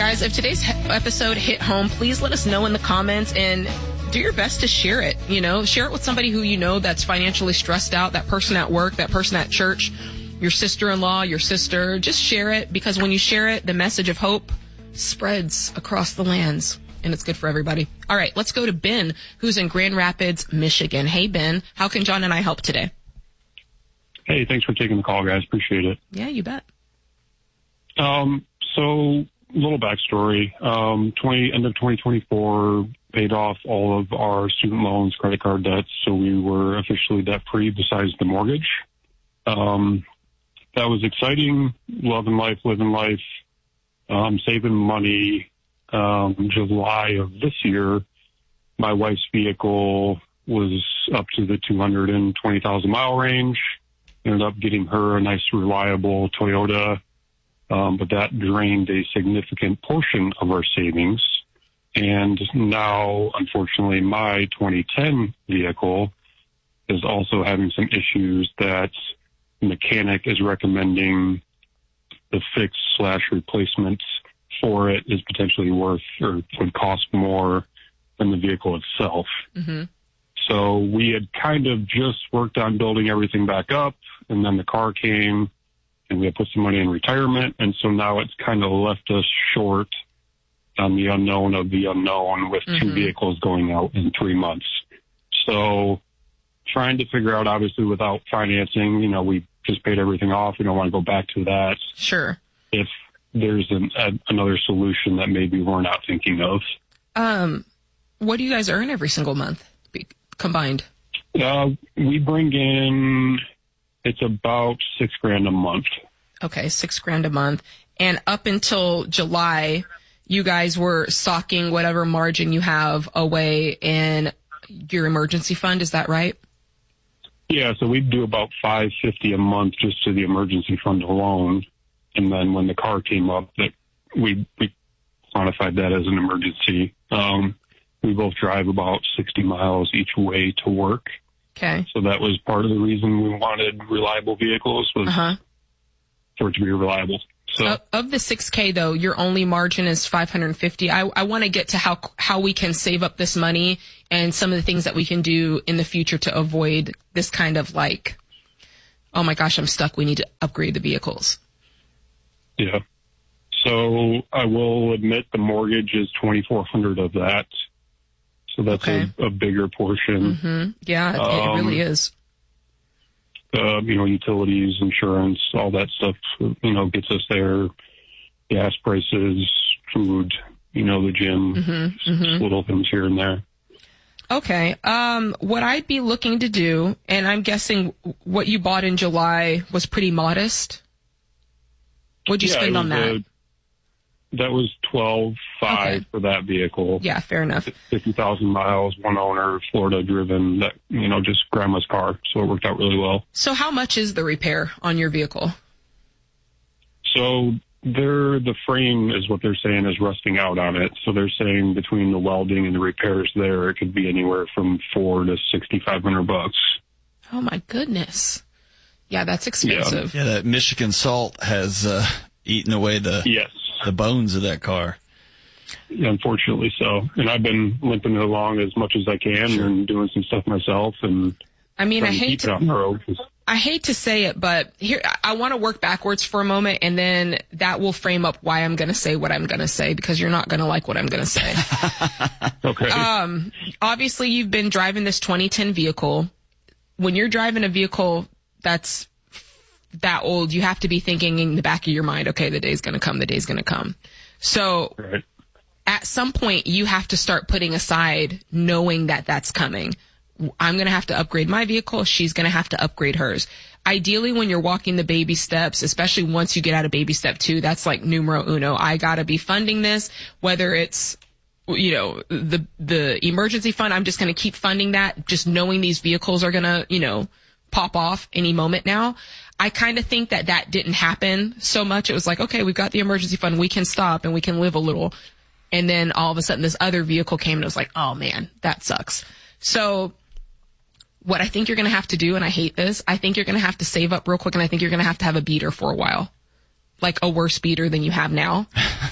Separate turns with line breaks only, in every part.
guys, if today's episode hit home, please let us know in the comments and do your best to share it. Share it with somebody who you know that's financially stressed out, that person at work, that person at church, your sister-in-law, your sister. Just share it, because when you share it, the message of hope spreads across the lands, and it's good for everybody. All right, let's go to Ben, who's in Grand Rapids, Michigan. Hey, Ben, how can John and I help today?
Hey, thanks for taking the call, guys. Appreciate it.
Yeah, you bet.
So, little backstory. End of 2024, paid off all of our student loans, credit card debts, so we were officially debt-free besides the mortgage. That was exciting, loving life, living life, saving money. July of this year, my wife's vehicle was up to the 220,000 mile range. Ended up getting her a nice, reliable Toyota, but that drained a significant portion of our savings. And now, unfortunately, my 2010 vehicle is also having some issues that the mechanic is recommending the fix/replacement for it is potentially worth or would cost more than the vehicle itself. Mm-hmm. So we had kind of just worked on building everything back up, and then the car came, and we had put some money in retirement, and so now it's kind of left us short on the unknown of the unknown with two vehicles going out in 3 months. So trying to figure out, obviously, without financing, we just paid everything off. We don't want to go back to that.
Sure.
If there's another solution that maybe we're not thinking of.
What do you guys earn every single month combined?
We bring in, it's about $6,000 a month.
Okay, $6,000 a month. And up until July, you guys were socking whatever margin you have away in your emergency fund. Is that right?
Yeah, so we do about $550 a month just to the emergency fund alone. And then when the car came up, that we quantified that as an emergency. We both drive about 60 miles each way to work.
Okay.
So that was part of the reason we wanted reliable vehicles, was for it to be reliable. So
of the $6,000 though, your only margin is $550. I want to get to how we can save up this money and some of the things that we can do in the future to avoid this kind of like, oh my gosh, I'm stuck. We need to upgrade the vehicles.
Yeah. So I will admit the mortgage is $2,400 of that. So that's a bigger portion.
Mm-hmm. Yeah, it really is.
Utilities, insurance, all that stuff, gets us there. Gas prices, food, the gym, little things here and there.
Okay. What I'd be looking to do, and I'm guessing what you bought in July was pretty modest. What'd you spend on that?
That was $12,500 for that vehicle.
Yeah, fair enough.
50,000 miles, one owner, Florida driven, that, just grandma's car. So it worked out really well.
So how much is the repair on your vehicle?
So the frame is what they're saying is rusting out on it. So they're saying between the welding and the repairs there, it could be anywhere from $400 to $6,500.
Oh my goodness. Yeah, that's expensive.
Yeah, that Michigan salt has eaten away the bones of that car.
Yeah, unfortunately so. And I've been limping it along as much as I can and doing some stuff myself. And
I mean, I hate to say it, but here I want to work backwards for a moment, and then that will frame up why I'm going to say what I'm going to say, because you're not going to like what I'm going to say.
Okay.
Obviously, you've been driving this 2010 vehicle. When you're driving a vehicle that's that old, you have to be thinking in the back of your mind, okay, the day's going to come, the day's going to come. So at some point, you have to start putting aside knowing that that's coming. I'm going to have to upgrade my vehicle. She's going to have to upgrade hers. Ideally, when you're walking the baby steps, especially once you get out of baby step 2, that's like numero uno. I got to be funding this, whether it's, the emergency fund. I'm just going to keep funding that, just knowing these vehicles are going to, pop off any moment now. I kind of think that didn't happen so much. It was like, okay, we've got the emergency fund. We can stop and we can live a little. And then all of a sudden this other vehicle came and it was like, oh man, that sucks. So what I think you're going to have to do, and I hate this, I think you're going to have to save up real quick, and I think you're going to have a beater for a while. Like a worse beater than you have now.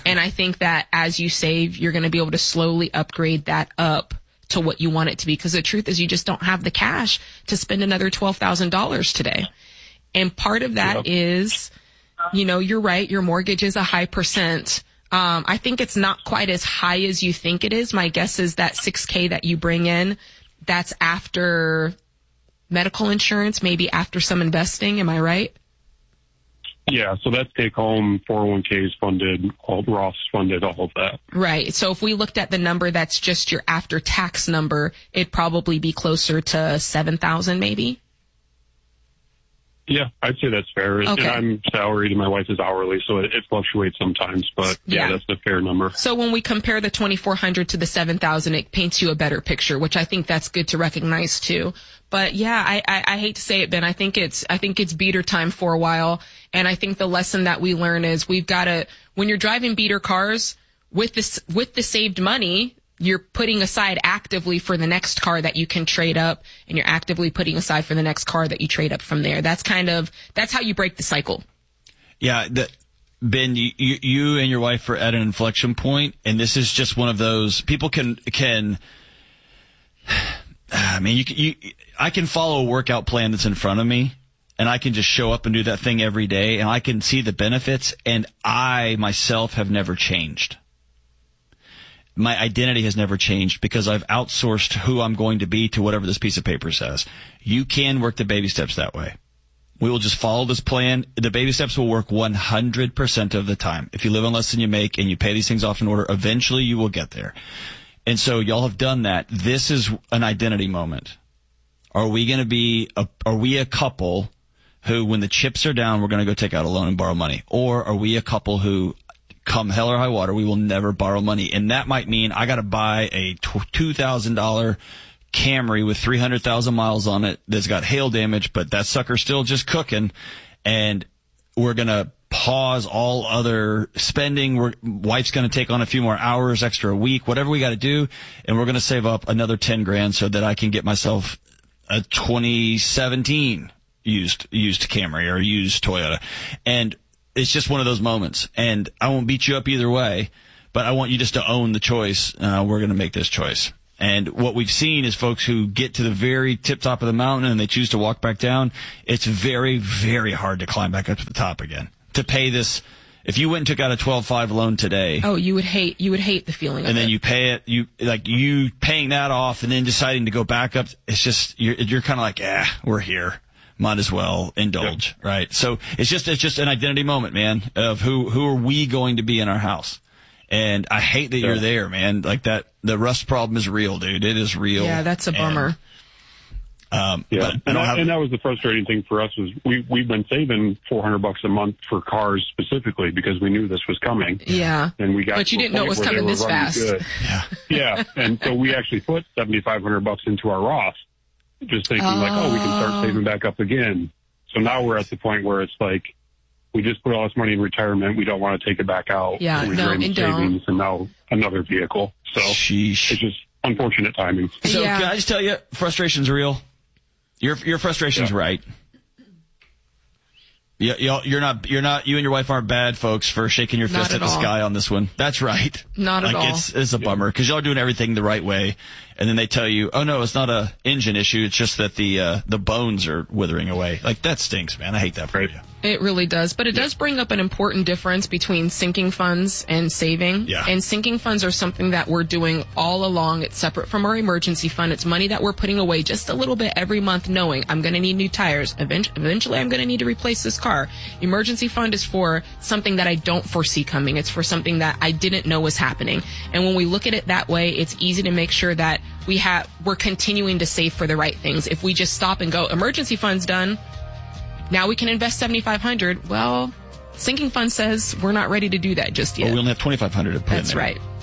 And I think that as you save, you're going to be able to slowly upgrade that up to what you want it to be. Because the truth is you just don't have the cash to spend another $12,000 today. And part of that is, you're right. Your mortgage is a high percent. I think it's not quite as high as you think it is. My guess is that $6,000 that you bring in, that's after medical insurance, maybe after some investing. Am I right?
Yeah, so that's take home, 401ks funded, all Roths funded, all of that.
Right. So if we looked at the number that's just your after tax number, it'd probably be closer to $7,000 maybe.
Yeah, I'd say that's fair. Okay. And I'm salaried and my wife is hourly, so it fluctuates sometimes, but yeah, that's a fair number.
So when we compare the $2,400 to the $7,000, it paints you a better picture, which I think that's good to recognize too. But yeah, I hate to say it, Ben, I think it's beater time for a while. And I think the lesson that we learn is we've got to, when you're driving beater cars with the saved money, you're putting aside actively for the next car that you can trade up, and you're actively putting aside for the next car that you trade up from there. That's how you break the cycle.
Yeah. Ben, you and your wife are at an inflection point, and this is just one of those people can, I mean, I can follow a workout plan that's in front of me, and I can just show up and do that thing every day, and I can see the benefits, and I myself have never changed. My identity has never changed because I've outsourced who I'm going to be to whatever this piece of paper says. You can work the baby steps that way. We will just follow this plan. The baby steps will work 100% of the time. If you live on less than you make and you pay these things off in order, eventually you will get there. And so y'all have done that. This is an identity moment. Are we a couple who, when the chips are down, we're going to go take out a loan and borrow money? Or are we a couple who, come hell or high water, we will never borrow money? And that might mean I got to buy a $2,000 Camry with 300,000 miles on it that's got hail damage, but that sucker's still just cooking, and we're going to pause all other spending. Wife's going to take on a few more hours extra a week, whatever we got to do, and we're going to save up another 10 grand so that I can get myself a 2017 used Camry or used Toyota. And it's just one of those moments, and I won't beat you up either way, but I want you just to own the choice. We're going to make this choice. And what we've seen is folks who get to the very tip top of the mountain and they choose to walk back down. It's very, very hard to climb back up to the top again. To pay this, if you went and took out a 12.5 loan today.
Oh, you would hate the feeling of it.
And then you pay it, you paying that off and then deciding to go back up. It's just, you're kind of like, we're here. Might as well indulge, yep. Right? So it's just an identity moment, man, of who are we going to be in our house. And I hate that you're there, man. Like that, the rust problem is real, dude. It is real.
Yeah, that's a bummer.
And that was the frustrating thing for us was we've been saving $400 a month for cars specifically because we knew this was coming.
Yeah.
And we got,
but you didn't know it was coming this fast.
Good. Yeah. And so we actually put $7,500 into our Roth, just thinking we can start saving back up again. So now we're at the point where it's like, we just put all this money in retirement. We don't want to take it back out.
Yeah,
we
no, and don't.
And now another vehicle. So
Sheesh.
It's just unfortunate timing.
So can I just tell you, frustration's real. Your frustration's right. You're not, you and your wife aren't bad folks for shaking your fist at the sky on this one. That's right.
Not at all.
It's a bummer because y'all are doing everything the right way. And then they tell you, oh no, it's not a engine issue. It's just that the bones are withering away. Like that stinks, man. I hate that for you.
It really does. But it does bring up an important difference between sinking funds and saving.
Yeah.
And sinking funds are something that we're doing all along. It's separate from our emergency fund. It's money that we're putting away just a little bit every month knowing I'm going to need new tires. Eventually I'm going to need to replace this car. Emergency fund is for something that I don't foresee coming. It's for something that I didn't know was happening. And when we look at it that way, it's easy to make sure that we're continuing to save for the right things. If we just stop and go, emergency fund's done, now we can invest $7,500. Well, sinking fund says we're not ready to do that just yet.
Well, we only have $2,500 to put in there.
That's right.